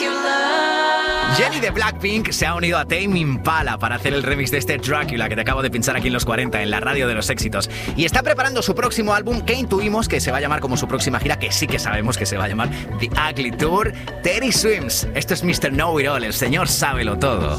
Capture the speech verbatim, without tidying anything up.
Jenny de Blackpink se ha unido a Tame Impala para hacer el remix de este Dracula que te acabo de pinchar aquí en los cuarenta, en la radio de los éxitos. Y está preparando su próximo álbum, que intuimos que se va a llamar como su próxima gira, que sí que sabemos que se va a llamar The Ugly Tour. Teddy Swims. Esto es mister Know It All, el señor sábelo todo.